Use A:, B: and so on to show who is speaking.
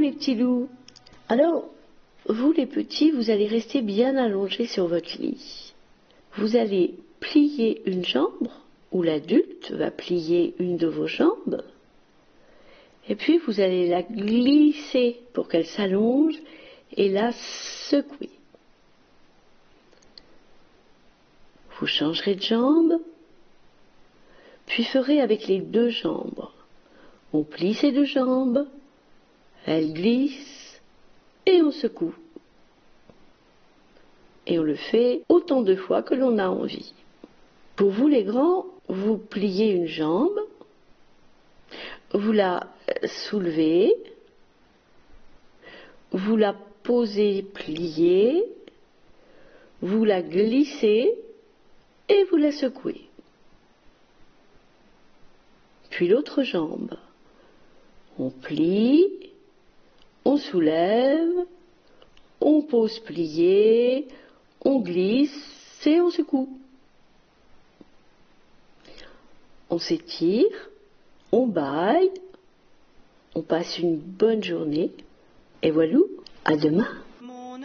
A: mes petits loups. Alors, vous les petits, vous allez rester bien allongés sur votre lit. Vous allez plier une jambe, ou l'adulte va plier une de vos jambes, et puis vous allez la glisser pour qu'elle s'allonge et la secouer. Vous changerez de jambe, puis ferez avec les deux jambes. On plie ces deux jambes, elle glisse et on secoue. Et on le fait autant de fois que l'on a envie. Pour vous les grands, vous pliez une jambe, vous la soulevez, vous la posez pliée, vous la glissez et vous la secouez. Puis l'autre jambe, on plie, on soulève, on pose pliée, on glisse et on secoue. On s'étire, on bâille, on passe une bonne journée et voilà, à demain.